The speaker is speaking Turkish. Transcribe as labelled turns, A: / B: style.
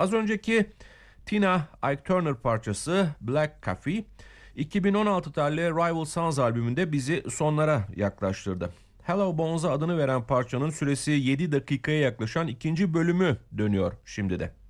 A: Az önceki Tina Ike Turner parçası Black Coffee 2016 tarihli Rival Sons albümünde bizi sonlara yaklaştırdı. Hello Bones'a adını veren parçanın süresi 7 dakikaya yaklaşan ikinci bölümü dönüyor şimdi de.